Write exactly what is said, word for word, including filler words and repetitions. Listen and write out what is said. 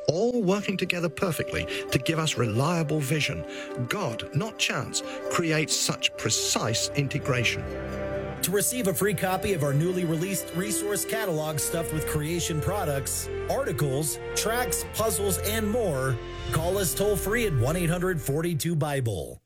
all working together perfectly to give us reliable vision. God, not chance, creates such precise integration. To receive a free copy of our newly released resource catalog stuffed with creation products, articles, tracks, puzzles, and more, call us toll-free at one eight hundred forty-two Bible.